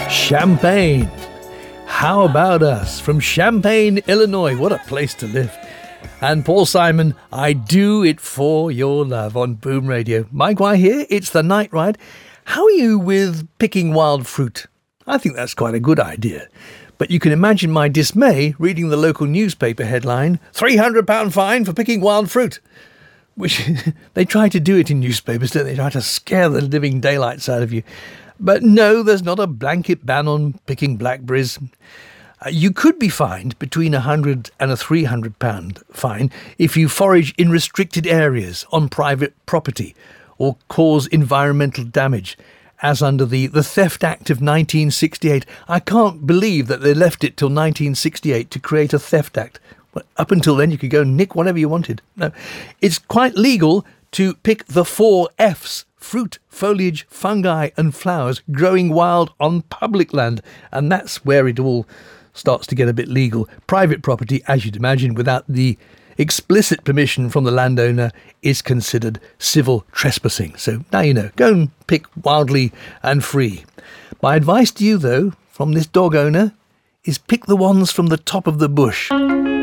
Champaign. How about us? From Champaign, Illinois. What a place to live. And Paul Simon, I Do It For Your Love on Boom Radio. Mike White here. It's the night ride. How are you with picking wild fruit? I think that's quite a good idea. But you can imagine my dismay reading the local newspaper headline, £300 fine for picking wild fruit. Which they try to do it in newspapers, don't they? Try to scare the living daylights out of you. But no, there's not a blanket ban on picking blackberries. You could be fined between £100 and £300 fine if you forage in restricted areas on private property or cause environmental damage, as under the Theft Act of 1968. I can't believe that they left it till 1968 to create a Theft Act. Well, up until then, you could go and nick whatever you wanted. No, it's quite legal to pick the 4 Fs: fruit, foliage, fungi and flowers growing wild on public land. And that's where it all starts to get a bit legal. Private property, as you'd imagine, without the explicit permission from the landowner, is considered civil trespassing. So now you know. Go and pick wildly and free. My advice to you, though, from this dog owner, is pick the ones from the top of the bush.